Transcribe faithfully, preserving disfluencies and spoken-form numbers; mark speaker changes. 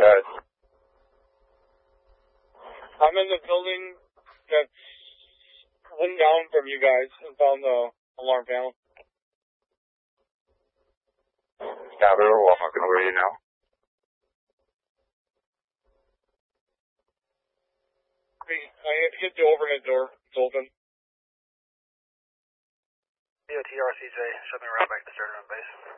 Speaker 1: guys?
Speaker 2: I'm in the building that's one down from you guys and found the alarm panel.
Speaker 1: Copy, we're walking over to you now.
Speaker 2: I have to get the overhead door. It's open.
Speaker 3: D O T R C J, shut me around back to stern on base.